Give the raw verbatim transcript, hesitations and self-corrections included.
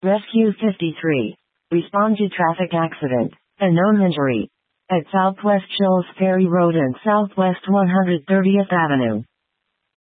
Rescue fifty-three. Respond to traffic accident. A known injury. At Southwest Chills Ferry Road and Southwest one hundred thirtieth Avenue.